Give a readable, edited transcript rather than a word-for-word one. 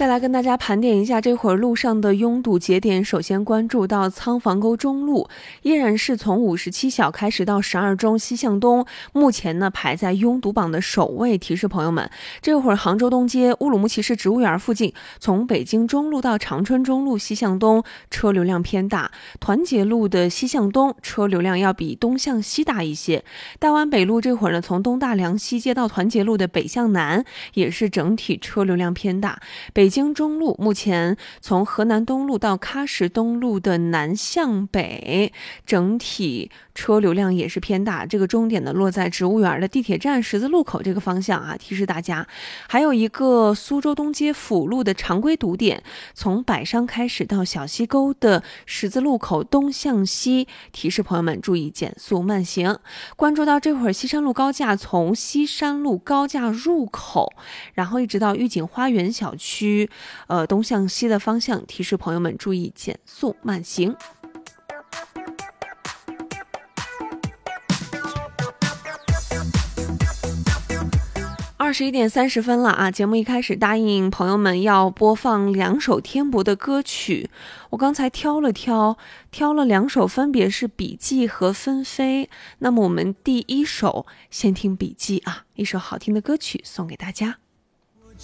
再来跟大家盘点一下这会儿路上的拥堵节点。首先关注到仓房沟中路，依然是从57小开始到12中西向东，目前呢排在拥堵榜的首位。提示朋友们，这会儿杭州东街乌鲁木齐市植物园附近，从北京中路到长春中路西向东车流量偏大，团结路的西向东车流量要比东向西大一些。大湾北路这会儿呢，从东大梁西街到团结路的北向南也是整体车流量偏大。北京中路目前从河南东路到喀什东路的南向北，整体车流量也是偏大。这个终点呢落在植物园的地铁站十字路口这个方向啊，提示大家。还有一个苏州东街辅路的常规堵点，从百商开始到小西沟的十字路口东向西，提示朋友们注意减速慢行。关注到这会儿西山路高架，从西山路高架入口，然后一直到御景花园小区东向西的方向，提示朋友们注意减速慢行。21点30分了啊！节目一开始答应朋友们要播放2首天博的歌曲，我刚才挑了2首，分别是《笔记》和《纷飞》。那么我们第一首先听《笔记》啊，一首好听的歌曲送给大家。